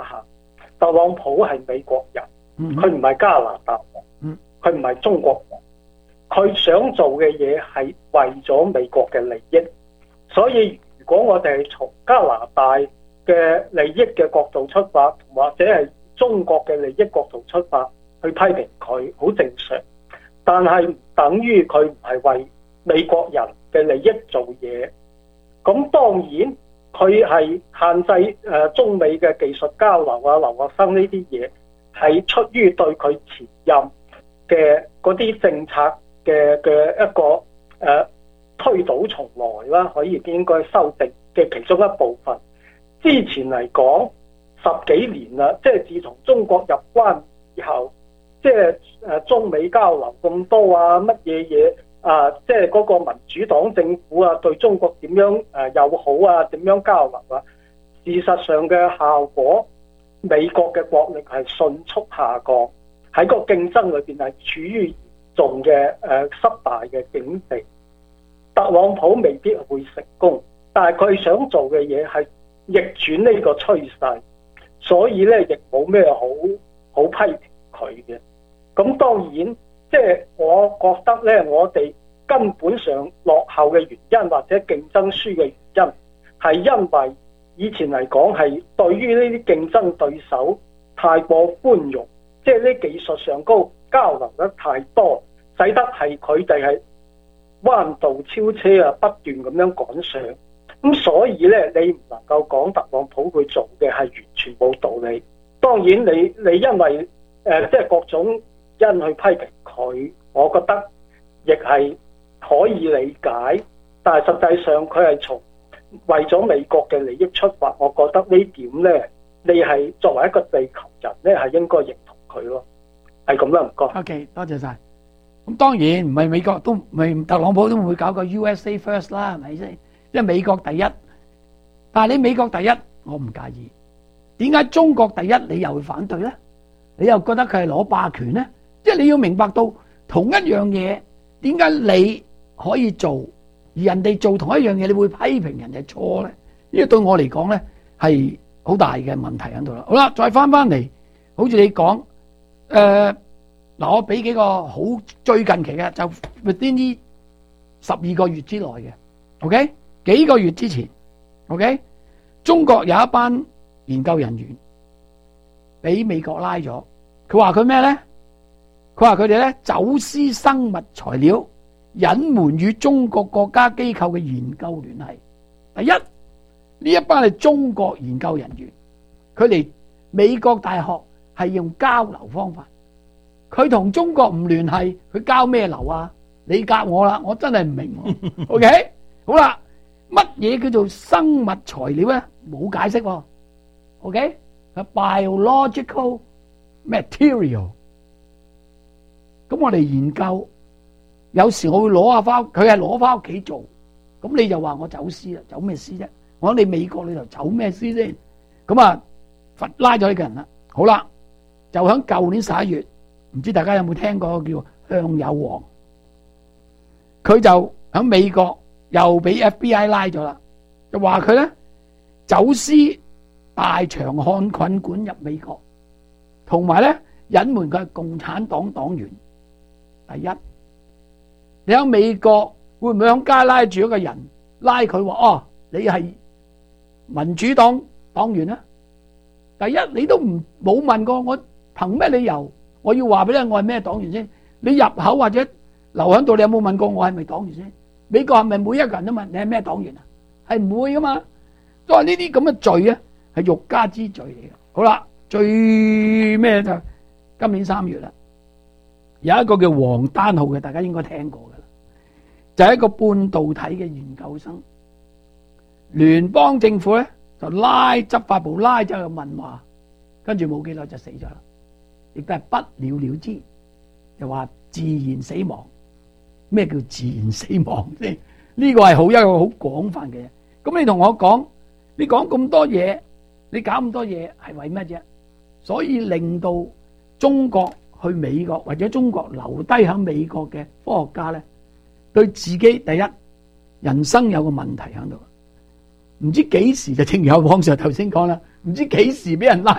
下，特朗普係美國人，佢唔係加拿大人，佢唔係中國人，佢想做嘅嘢係為咗美國嘅利益。所以如果我哋係從加拿大嘅利益嘅角度出發，或者係中國嘅利益角度出發去批評佢，好正常。但係唔等於佢唔係為美國人嘅利益做嘢。咁當然佢係限制中美嘅技術交流啊、留學生呢啲嘢，係出於對佢前任嘅嗰啲政策嘅一個推倒重來啦，可以應該修訂嘅其中一部分。之前嚟講10幾年啦，即係自從中國入關以後，即係中美交流咁多啊，乜嘢嘢啊，即係嗰個民主黨政府啊，對中國點樣友好啊，點樣交流啊？事實上嘅效果，美國嘅國力係迅速下降，喺個競爭裏邊係處於嚴重嘅失敗嘅境地。特朗普未必會成功，但係佢想做嘅嘢係逆轉呢個趨勢，所以咧亦冇咩好批評佢嘅。咁當然，即係我覺得咧，我哋根本上落後嘅原因或者競爭輸嘅原因，係因為以前嚟講係對於呢啲競爭對手太過寬容，即係呢技術上高交流得太多，使得係佢哋係彎道超車啊，不斷咁樣趕上。咁所以咧，你唔能夠講特朗普佢做嘅係完全冇道理。當然你因為即係各種因去批評佢，我覺得亦係可以理解。但係實際上佢係從為咗美國嘅利益出發，我覺得呢點咧，你係作為一個地球人咧，係應該認同佢咯。係咁啦，唔該。 OK， 多謝晒。咁當然唔係美國都唔係特朗普都唔會搞個 USA First 啦，係咪先？因為美國第一，但係你美國第一，我唔介意。點解中國第一你又會反對咧？你又覺得佢係攞霸權咧？即係你要明白到同一樣嘢，點解你可以做，而人哋做同一樣嘢，你會批評人哋錯咧？呢個對我嚟講咧係好大嘅問題喺度啦。好啦，再翻嚟，好似你講，嗱，我俾幾個好最近期嘅，就 within 呢12個月之內嘅 ，OK， 幾個月之前 ，OK， 中國有一班研究人員俾美國拉咗，佢話佢咩咧？佢話佢哋咧走私生物材料，隱瞞與中國國家機構嘅研究聯繫。第一，呢一班係中國研究人員，佢嚟美國大學係用交流方法，佢同中國唔聯繫，佢交咩流啊？你答我啦，我真係唔明。OK， 好啦，乜嘢叫做生物材料咧？冇解釋。OK， biological material。咁我哋研究，有時我會攞下翻，佢係攞翻屋企做，咁你就話我走私啦，走咩私啫？我喺你美國裏頭走咩私先？咁啊，拉咗呢個人啦。好啦，就喺舊年11月，唔知大家有冇聽過叫向有王，佢就喺美國又俾 FBI 拉咗啦，就話佢咧走私大長漢菌管入美國，同埋咧隱瞞佢係共產黨黨員。第一，你喺美國會唔會喺街拉住一個人，拉佢話哦，你係民主黨黨員咧？第一，你都冇問過我，憑咩理由我要話俾你我係咩黨員先？你入口或者留喺度，你有冇問過我係咪黨員先？美國係咪每一個人都問你係咩黨員啊？係唔會噶嘛？都係呢啲咁嘅罪啊，係欲加之罪嚟嘅。好啦，最咩就今年3月啦。有一個叫黃丹浩嘅，大家應該聽過噶啦，就係一個半導體嘅研究生。聯邦政府咧就執法部拉咗去問話，跟住冇幾耐就死咗啦，亦都係不了了之，就話自然死亡。咩叫自然死亡先？呢個係一個好廣泛嘅嘢。咁你同我講，你講咁多嘢，你搞咁多嘢係為乜啫？所以令到中國去美國或者中國留低喺美國嘅科學家咧，對自己第一人生有個問題喺度，唔知幾時就正如阿黃 Sir頭先講啦，唔知幾時俾人拉。